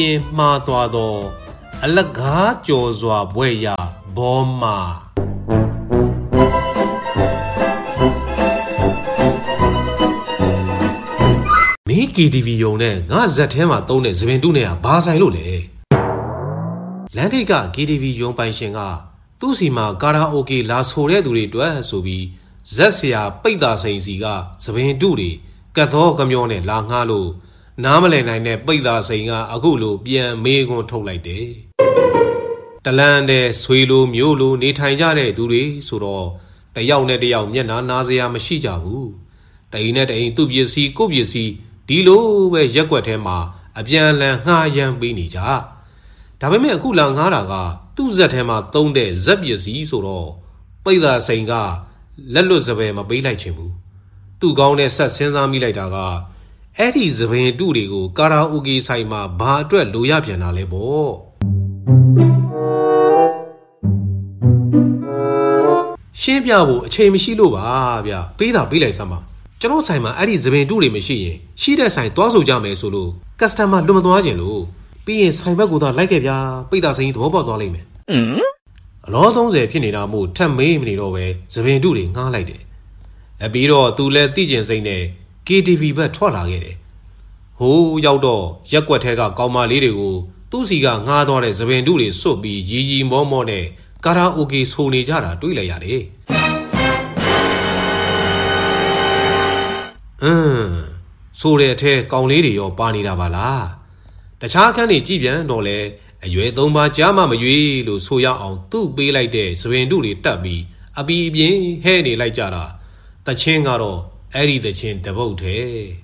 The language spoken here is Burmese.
မှားသွားသောအလကားကျော်စွာဘွဲ့ရဘောမာမင်း KTV ယုံနဲ့ငါဇက်ထဲမှာသုံးတဲ့သပင်တုနဲ့ကဘာဆိုင်လို့လဲလန်ထိတ်က KTV ယုံပိုင်ရှင်ကသူ့စီမှာကာရာအိုကေလာဆိုတဲ့သူတွေအတွက်ဆိုပြီးဇက်ဆရာပိတ်တာစိန်စီကသပင်တုတွေကတ်သောကမျောနဲ့လာငှားလို့နားမလည်နိုင်တဲ့ပိတ်တာစိန်ကအခုလိုပြန်မေးခွန်းထုတ်လိုက်တယ်တလန်းတဲ့ဆွေလိုမျိုးလိုနေထိုင်ကြတဲ့သူတွေဆိုတော့တယောက်နဲ့တယောက်မျက်နှာနားစရာမရှိကြဘူးတအိမ်နဲ့တအိမ်သူ့ပစ္စည်းကိုယ့်ပစ္စည်းဒီလိုပဲရက်ွက်ထဲမှာအပြန်အလှန်ငှားရမ်းပေးနေကြဒါပေမဲ့အခုလာငှားတာကသူ့ဇက်ထဲမှာသုံးတဲ့ဇက်ပစ္စည်းဆိုတော့ပိတ်သာစိန်ကလက်လွတ်စပယ်မပေးလိုက်ချင်ဘူးသူ့ကောင်းတဲ့ဆက်စဉ်းစားမိလိုက်တာကအဲ့ဒီသပင်တုတွေကိုကာရာအိုကေဆိုင်မှာဘာအတွက်လိုရပြန်တာလဲပေါ့ရှင်းပြဖို့အချိန်မရှိလို့ပါဗျပေးတာပေးလိုက်စမ်းပါကျွန်တော်ဆိုင်မှာအဲ့ဒီသပင်တုတွေမရှိရင်ရှိတဲ့ဆိုင်သွားဆိုကြမယ်ဆိုလို့ကစတမာလွတ်မသွားခြင်းလို့ပြီးရင်ဆိုင်ဘက်ကသာလိုက်ခဲ့ဗျာပိတ်တာစိန်သဘောပေါက်သွားလိမ့်မယ်အလော30ဖြစ်နေတာမို့ထပ်မေးမနေတော့ပဲသပင်တုတွေငှားလိုက်တယ်အပြီးတော့သူလည်းသိကျင်စိမ့်နဲ့ KTV ဘက်ထွက်လာခဲ့တယ်ဟိုးရောက်တော့ရက်ွက်ထဲကကောင်မလေးတွေကိုသူ့စီကငှားသွားတဲ့သပင်တုတွေစွတ်ပြီးရီရီမောမောနဲ့ကာရာအိုကေဆိုနေကြတာတွေ့လိုက်ရတယ်ဆိုတဲ့အထဲကောင်လေးတွေရောပါနေတာပါလားတခြားအခန်းတွေကြည့်ပြန်တော့လဲအရွယ်3ပါးကြားမှမရွေးလို့ဆိုရအောင်သူ့ပေးလိုက်တဲ့သပင်တုတွေတက်ပြီးအပီအပြင်းဟဲနေလိုက်ကြတာတချင်းကတော့အဲ့ဒီတချင်းတပုတ်ထဲ